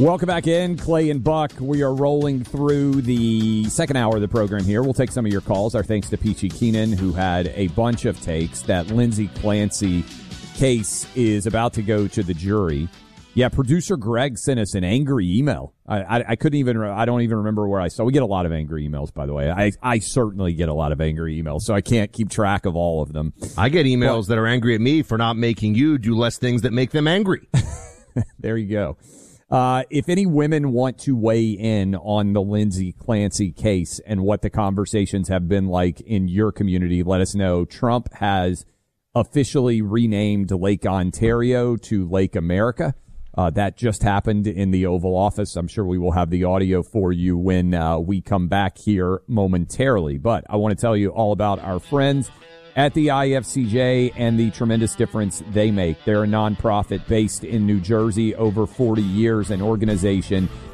Welcome back in, Clay and Buck. We are rolling through the second hour of the program here. We'll take some of your calls. Our thanks to Peachy Keenan, who had a bunch of takes. That Lindsey Clancy case is about to go to the jury. Yeah, producer Greg sent us an angry email. I couldn't even, I don't even remember where I saw. We get a lot of angry emails, by the way. I certainly get a lot of angry emails, so I can't keep track of all of them. I get emails that are angry at me for not making you do less things that make them angry. There you go. If any women want to weigh in on the Lindsey Clancy case and what the conversations have been like in your community, let us know. Trump has officially renamed Lake Ontario to Lake America. That just happened in the Oval Office. I'm sure we will have the audio for you when we come back here momentarily. But I want to tell you all about our friends at the IFCJ and the tremendous difference they make. They're a nonprofit based in New Jersey, over 40 years, an organization